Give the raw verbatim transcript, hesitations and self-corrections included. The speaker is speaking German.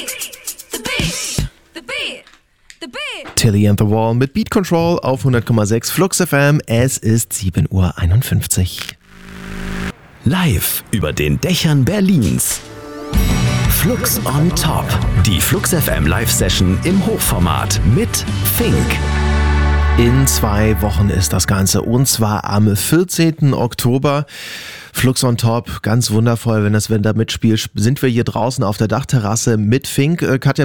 Tilly and the Wall mit Beat Control auf hundert Komma sechs Flux F M. Es ist sieben Uhr einundfünfzig. Live über den Dächern Berlins. Flux on Top. Die Flux F M Live-Session im Hochformat mit Fink. In zwei Wochen ist das Ganze und zwar am vierzehnten Oktober. Flux on Top, ganz wundervoll, wenn das Wetter mitspielt, sind wir hier draußen auf der Dachterrasse mit Fink. Katja